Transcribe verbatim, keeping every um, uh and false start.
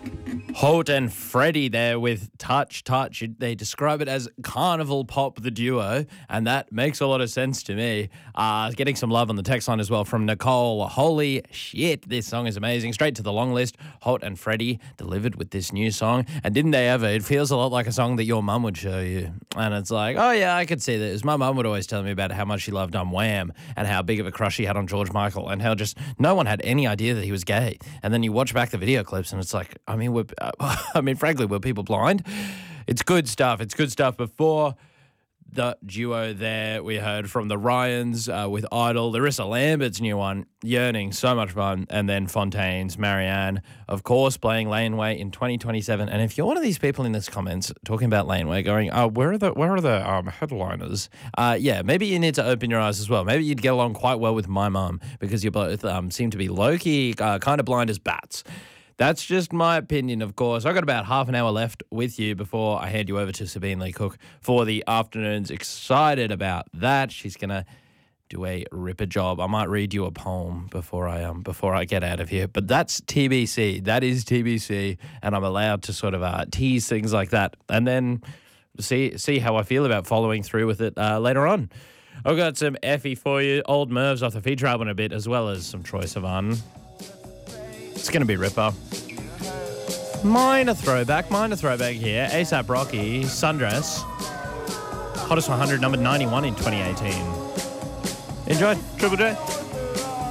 Holt and Freddie there with Touch, Touch. They describe it as carnival pop, the duo, and that makes a lot of sense to me. Uh, getting some love on the text line as well from Nicole. Holy shit, this song is amazing. Straight to the long list. Holt and Freddie delivered with this new song. And didn't they ever? It feels a lot like a song that your mum would show you. And it's like, oh yeah, I could see this. My mum would always tell me about how much she loved um, Wham and how big of a crush she had on George Michael and how just no one had any idea that he was gay. And then you watch back the video clips and it's like, I mean, we're... I mean, frankly, were people blind? It's good stuff. It's good stuff. Before the duo there, we heard from the Ryans uh, with Idol, Larissa Lambert's new one, Yearning, so much fun, and then Fontaine's Marianne, of course, playing Laneway in twenty twenty-seven. And if you're one of these people in this comments talking about Laneway, going, "Oh, where are the where are the um, headliners?" Uh, yeah, maybe you need to open your eyes as well. Maybe you'd get along quite well with my mum because you both um, seem to be low-key, uh, kind of blind as bats. That's just my opinion, of course. I've got about half an hour left with you before I hand you over to Sabine Lee Cook for the afternoons. Excited about that. She's going to do a ripper job. I might read you a poem before I um before I get out of here. But that's T B C. That is T B C, and I'm allowed to sort of uh, tease things like that and then see see how I feel about following through with it uh, later on. I've got some Effie for you, Old Mervs off the feature album a bit, as well as some Troye Sivan. It's going to be Ripper. Minor throwback, minor throwback here. ASAP Rocky, Sundress. Hottest one hundred, number ninety-one in twenty eighteen. Enjoy. Triple J.